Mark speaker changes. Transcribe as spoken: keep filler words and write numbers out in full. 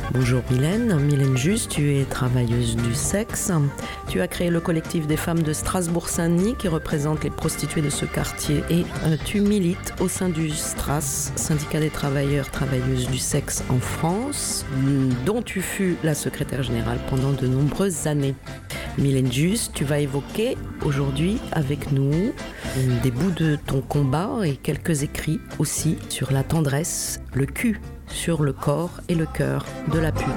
Speaker 1: Bonjour Mylène, Mylène Just, tu es travailleuse du sexe. Tu as créé le collectif des femmes de Strasbourg-Saint-Denis qui représente les prostituées de ce quartier et euh, tu milites au sein du STRAS, syndicat des travailleurs travailleuses du sexe en France, dont tu fus la secrétaire générale pendant de nombreuses années. Mylène Just, tu vas évoquer aujourd'hui avec nous des bouts de ton combat et quelques écrits aussi sur la tendresse, le cul, sur le corps et le cœur de la pute.